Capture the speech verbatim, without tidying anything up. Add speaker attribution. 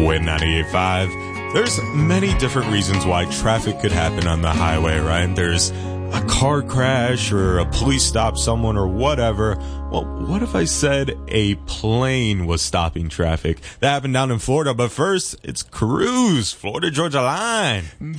Speaker 1: Win ninety-eight point five. There's many different reasons why traffic could happen on the highway, right? There's a car crash or a police stop someone or whatever. Well, what if I said a plane was stopping traffic? That happened down in Florida, but first, it's Cruise, Florida Georgia Line.